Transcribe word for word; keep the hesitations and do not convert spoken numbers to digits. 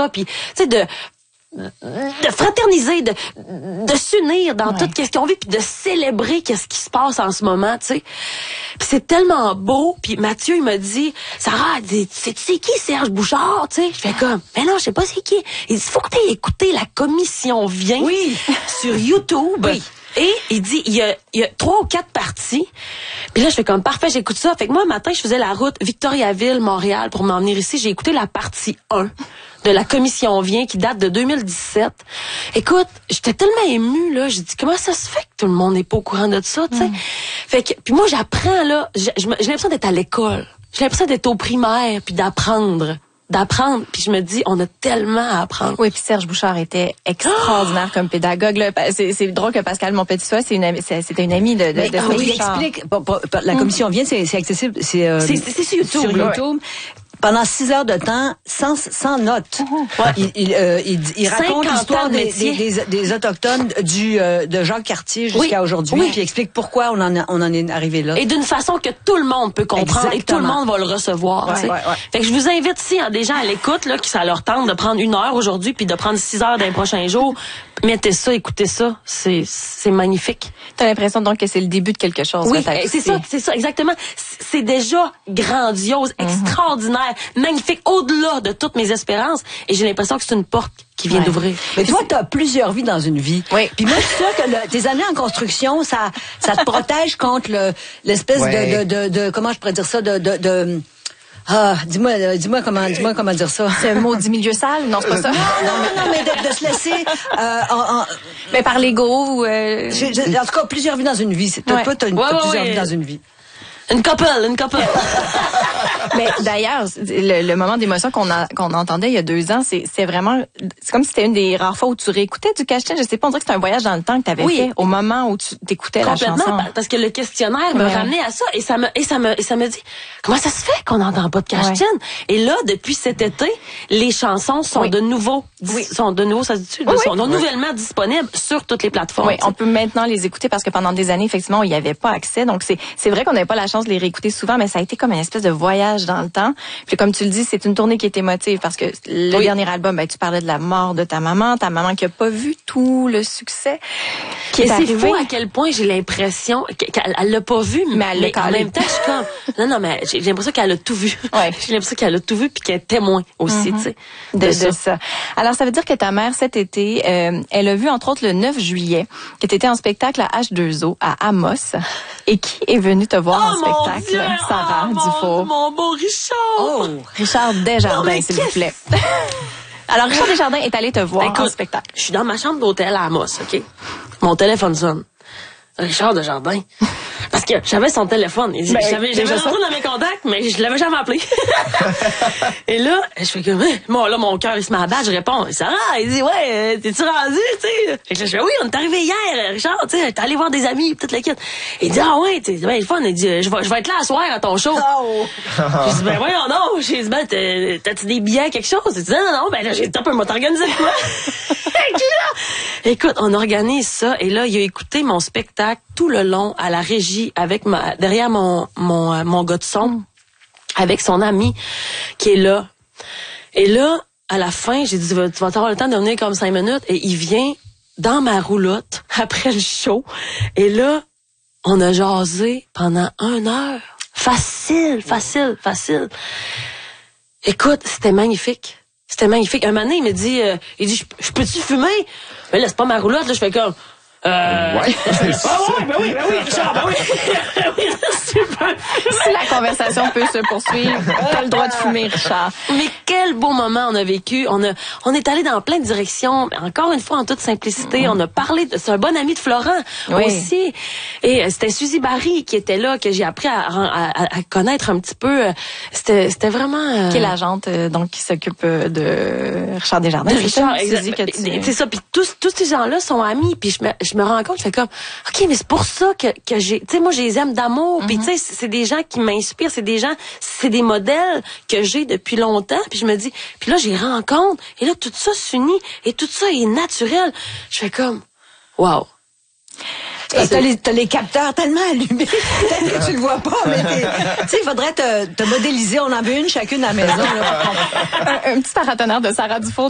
ça, puis tu sais de de fraterniser, de de s'unir dans ouais. toute ce qu'on vit, puis de célébrer qu'est-ce qui se passe en ce moment, tu sais. Puis c'est tellement beau. Puis Mathieu il m'a dit, Sarah, il dit, tu sais qui Serge Bouchard, tu sais. Je fais comme, mais non, je sais pas c'est qui. Il dit, faut que t'aies écouté La Commission vient oui. sur YouTube. Oui. Et il dit, il y a, il y a trois ou quatre parties. Puis là, je fais comme, parfait, j'écoute ça. Fait que moi, un matin, je faisais la route Victoriaville, Montréal pour m'en venir ici. J'ai écouté la partie un de La Commission vient qui date de deux mille dix-sept. Écoute, j'étais tellement émue, là. J'ai dit, comment ça se fait que tout le monde n'est pas au courant de ça, tu sais? Mm. Fait que, puis moi, j'apprends, là. J'ai, j'ai l'impression d'être à l'école. J'ai l'impression d'être au primaire puis d'apprendre. d'apprendre, puis je me dis, on a tellement à apprendre. Oui, puis Serge Bouchard était extraordinaire oh! comme pédagogue. Là. C'est, c'est drôle que Pascal Monpetit-Soie, c'est une amie, c'est, c'était une amie de, de, Mais, de Serge Bouchard. Il explique, pour, pour, pour, la commission vient, c'est, c'est accessible, c'est, euh, c'est, c'est, c'est sur YouTube. Sur YouTube. Ouais. Pendant six heures de temps, sans, sans notes. Uh-huh. Ouais. Il, il, euh, il, il raconte l'histoire des, des, des, des Autochtones du, euh, de Jacques Cartier jusqu'à oui. aujourd'hui, oui. puis il explique pourquoi on en, a, on en est arrivé là. Et d'une façon que tout le monde peut comprendre. Exactement. Et tout le monde va le recevoir. Ouais, ouais, ouais. Fait que je vous invite ici, hein, des gens à l'écoute, là, qui ça leur tente de prendre une heure aujourd'hui puis de prendre six heures dans les prochains jours. Mettez ça, écoutez ça. C'est, c'est magnifique. T'as l'impression donc que c'est le début de quelque chose. Oui, c'est ça, c'est ça, exactement. C'est déjà grandiose, mm-hmm. extraordinaire, magnifique, au-delà de toutes mes espérances. Et j'ai l'impression que c'est une porte qui vient ouais. d'ouvrir. Mais toi, t'as plusieurs vies dans une vie. Oui. Puis moi, je suis sûre que le, tes années en construction, ça, ça te protège contre le, l'espèce ouais. de, de, de, de, comment je pourrais dire ça, de, de, de ah, dis-moi, euh, dis-moi comment, dis-moi comment dire ça. C'est un mot du milieu sale, non, c'est pas ça. Non, non, non, mais de, de se laisser, euh, en, en, mais par l'ego ou. Euh... Je, je, en tout cas, plusieurs vies dans une vie. Toi, ouais. t'as, une, ouais, t'as ouais, plusieurs ouais. vies dans une vie. Une couple, une couple. Mais d'ailleurs, le, le moment d'émotion qu'on a qu'on entendait il y a deux ans, c'est c'est vraiment, c'est comme si c'était une des rares fois où tu réécoutais du Cachetel. Je sais pas, on dirait que c'était un voyage dans le temps que tu avais oui. fait au moment où tu t'écoutais la chanson. Complètement, parce que le questionnaire me ouais. ramenait à ça et ça me et ça me et ça me dit comment ça se fait qu'on n'entend pas de Cachetel. Ouais. Et là, depuis cet été, les chansons sont oui. de nouveau, oui. sont de nouveau, ça se dit, oui, sont oui. nouvellement oui. disponibles sur toutes les plateformes. Oui, on peut maintenant les écouter parce que pendant des années, effectivement, il y avait pas accès. Donc c'est c'est vrai qu'on n'avait pas la chance de les réécouter souvent, mais ça a été comme une espèce de voyage dans le temps. Puis comme tu le dis, c'est une tournée qui est émotive parce que le oui. dernier album, ben tu parlais de la mort de ta maman, ta maman qui a pas vu tout le succès qui est, est arrivé. C'est fou à quel point j'ai l'impression qu'elle elle l'a pas vu, mais, mais en même temps, je suis comme non non mais j'ai l'impression qu'elle a tout vu. Ouais. J'ai l'impression qu'elle a tout vu puis qu'elle est témoin aussi, mm-hmm. tu sais, de, de, ça. de ça. Alors ça veut dire que ta mère cet été, euh, elle a vu entre autres le neuf juillet que tu étais en spectacle à H deux O à Amos et qui est venu te voir oh, en spectacle, Dieu, Sarah oh, Dufault. Mon, mon beau Richard. Oh, Richard Desjardins, s'il vous plaît. Alors, Richard Desjardins est allé te voir Écoute, en spectacle. Je suis dans ma chambre d'hôtel à Amos, OK? Mon téléphone sonne. Richard Desjardins. Parce que j'avais son téléphone. Ben, j'avais j'avais rentré dans mes contacts, mais je l'avais jamais appelé. Et là, je fais comme, bon, là, mon cœur, il se met à battre, je réponds, Sarah, il dit, ouais, t'es-tu rendu, tu sais? Fait que là, je fais, oui, on est arrivé hier, Richard, tu sais, t'es allé voir des amis, peut-être la quête. Il dit, ah ouais, tu sais, ben, le fun, il dit, je vais, je vais être là à soir à ton show. Oh. J'ai dit, ben, voyons, non. J'ai dit, ben, t'as-tu des billets, quelque chose? Il dit, non, non, ben, là, j'ai top, moi, t'organiser quoi? Écoute, on organise ça, et là, il a écouté mon spectacle tout le long à la régie avec ma, derrière mon, mon, mon gars de son, avec son ami qui est là. Et là, à la fin, j'ai dit, tu vas avoir le temps de venir comme cinq minutes, et il vient dans ma roulotte après le show. Et là, on a jasé pendant une heure. Facile, facile, facile. Écoute, c'était magnifique. C'était magnifique. Un moment donné, il me dit, euh, il dit, je peux-tu fumer? Mais là, c'est pas ma roulotte, là, je fais comme, Euh, ouais. Ah ouais, ben oui, ben oui, Richard, ben oui. oui super. Si la conversation peut se poursuivre, t'as le droit de fumer, Richard. Mais quel beau moment on a vécu. On a, on est allé dans plein de directions. Encore une fois, en toute simplicité, on a parlé de, c'est un bon ami de Florent oui. aussi. Et c'était Suzy Barry qui était là, que j'ai appris à, à, à connaître un petit peu. C'était, c'était vraiment. Euh... Qui est l'agente, euh, donc, qui s'occupe de Richard Desjardins. De Richard, exactement. Tu... C'est ça. Puis tous, tous ces gens-là sont amis. Puis je me, je me rends compte, je fais comme, OK, mais c'est pour ça que, que j'ai, tu sais, moi, je les aime d'amour. Mm-hmm. Puis, tu sais, c'est des gens qui m'inspirent, c'est des gens, c'est des modèles que j'ai depuis longtemps. Puis, je me dis, puis là, j'y rencontre. Et là, tout ça s'unit. Et tout ça est naturel. Je fais comme, wow. Et t'as les, t'as les capteurs tellement allumés, peut-être que tu le vois pas, mais tu sais, il faudrait te, te modéliser. On en veut une chacune à la maison. Là, un, un petit paratonnerre de Sarah Dufault.